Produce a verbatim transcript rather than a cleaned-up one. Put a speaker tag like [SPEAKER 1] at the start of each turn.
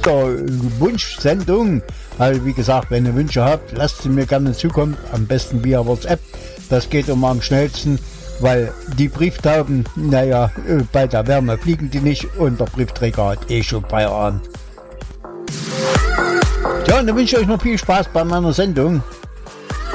[SPEAKER 1] der Wunschsendung. Also wie gesagt, wenn ihr Wünsche habt, lasst sie mir gerne zukommen, am besten via WhatsApp. Das geht immer am schnellsten, weil die Brieftauben, naja, bei der Wärme fliegen die nicht und der Briefträger hat eh schon Feierabend. Ja, und dann wünsche ich euch noch viel Spaß bei meiner Sendung.